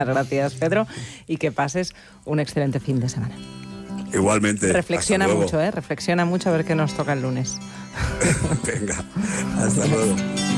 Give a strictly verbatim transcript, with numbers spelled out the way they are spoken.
Gracias, Pedro, y que pases un excelente fin de semana. Igualmente. Reflexiona mucho, ¿eh? Reflexiona mucho a ver qué nos toca el lunes. Venga, hasta luego.